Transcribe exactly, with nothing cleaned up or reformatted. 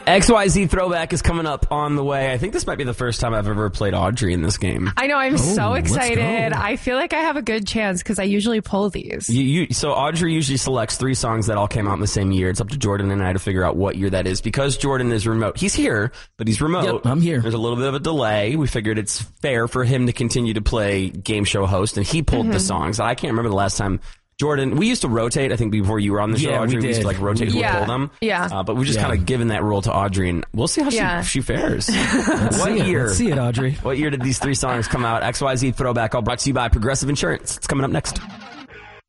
X Y Z Throwback is coming up on the way. I think this might be the first time I've ever played Audrey in this game. I know. I'm Oh, so let's excited. go. I feel like I have a good chance because I usually pull these. You, you, so Audrey usually selects three songs that all came out in the same year. It's up to Jordan and I to figure out what year that is. Because Jordan is remote. He's here, but he's remote. Yep, I'm here. There's a little bit of a delay. We figured it's fair for him to continue to play game show host, and he pulled Mm-hmm. the songs. I can't remember the last time. Jordan, we used to rotate, I think, before you were on the show, Yeah, we Audrey. We, used to did. like rotate who Yeah, would pull them. yeah. Uh, but we've just Yeah. kind of given that rule to Audrey, and we'll see how Yeah. she, she fares. Let's What see it. year? Let's see it, Audrey. What year did these three songs come out? X Y Z Throwback, all brought to you by Progressive Insurance. It's coming up next.